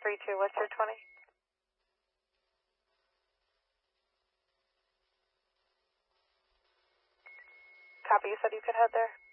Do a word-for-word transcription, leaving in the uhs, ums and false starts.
three two, what's your twenty? Copy, you said you could head there?